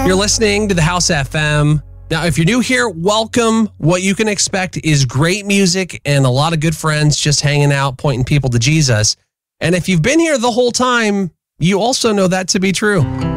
You're listening to the House FM. Now, if you're new here, welcome. What you can expect is great music and a lot of good friends just hanging out, pointing people to Jesus. And if you've been here the whole time, you also know that to be true.